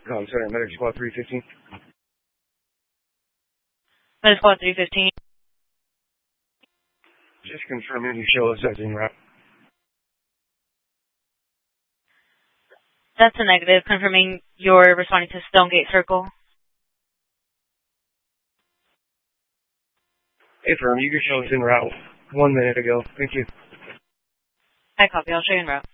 Sorry, Medic Squad 315. Medic Squad 315. Just confirming you show us as en route. That's a negative, confirming you're responding to Stonegate Circle. Affirm, you can show us en route 1 minute ago. Thank you. I copy, I'll show you en route.